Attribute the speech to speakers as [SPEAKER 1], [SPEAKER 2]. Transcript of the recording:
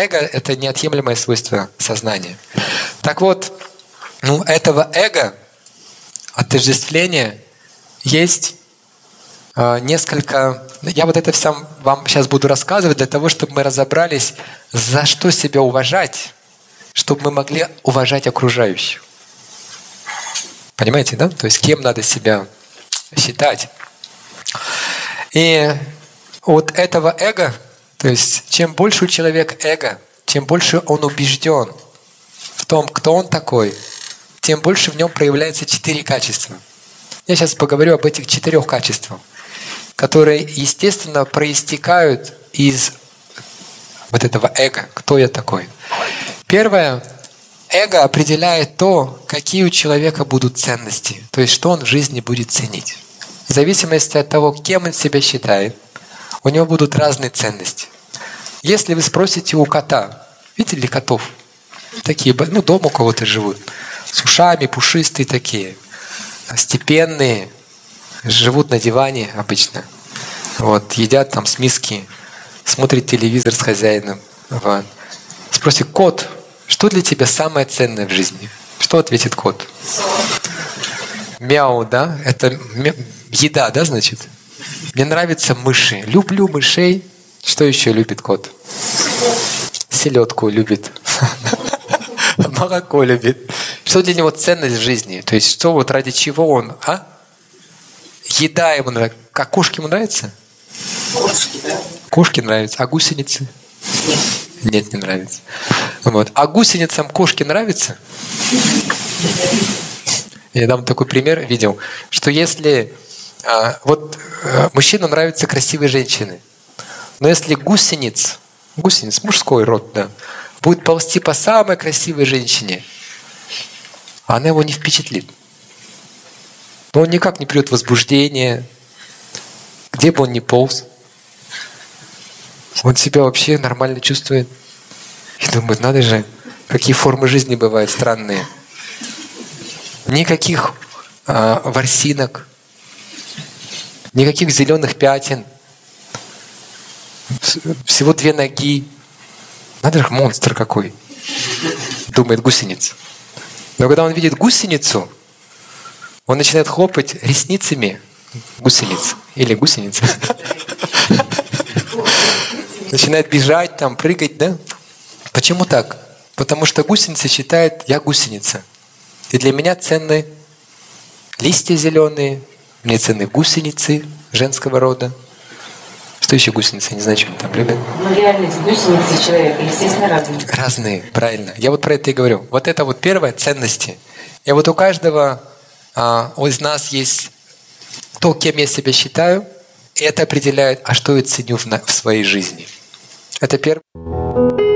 [SPEAKER 1] эго — это неотъемлемое свойство сознания. Так вот, этого эго, отождествления, есть несколько... Я вот это все вам сейчас буду рассказывать для того, чтобы мы разобрались, за что себя уважать, чтобы мы могли уважать окружающих. Понимаете, да? То есть кем надо себя считать. И от этого эго, то есть чем больше у человека эго, чем больше он убежден в том, кто он такой, тем больше в нем проявляется 4 качества. Я сейчас поговорю об этих 4 качествах, которые, естественно, проистекают из вот этого эго. Кто я такой? Первое. Эго определяет то, какие у человека будут ценности, то есть что он в жизни будет ценить. В зависимости от того, кем он себя считает, у него будут разные ценности. Если вы спросите у кота, видели котов? Такие, дома у кого-то живут, с ушами, пушистые такие, степенные, живут на диване обычно. Вот, едят там с миски, смотрят телевизор с хозяином. Вот. Спросит: кот, что для тебя самое ценное в жизни? Что ответит кот? Мяу, да? Это еда, да, значит? Мне нравятся мыши. Люблю мышей. Что еще любит кот? Селедку любит. Молоко любит. Что для него ценность в жизни? То есть, что вот ради чего он, Еда ему нравится. А кошки ему нравятся?
[SPEAKER 2] Кошки, да.
[SPEAKER 1] Кошки нравятся. А гусеницы? Нет, не нравится. Вот. А гусеницам кошки нравятся? Я дам такой пример, видел, что если мужчинам нравятся красивые женщины, но если гусениц, мужской род, да, будет ползти по самой красивой женщине, она его не впечатлит. Но он никак не придет в возбуждение, где бы он ни полз. Он себя вообще нормально чувствует. И думает: надо же, какие формы жизни бывают странные. Никаких ворсинок, никаких зеленых пятен. Всего 2 ноги. Надо же, монстр какой, думает гусеница. Но когда он видит гусеницу, он начинает хлопать ресницами гусениц или гусеница. Начинает бежать, там, прыгать, да? Почему так? Потому что гусеница считает: я гусеница. И для меня ценны листья зеленые, мне ценны гусеницы женского рода. Что еще гусеницы? Не знаю, что они там любят.
[SPEAKER 2] Реальность гусеницы человека, естественно, разные.
[SPEAKER 1] Разные, правильно. Я вот про это и говорю. Вот это вот первое — ценности. И вот у каждого из нас есть то, кем я себя считаю, и это определяет, что я ценю в своей жизни. Это первое.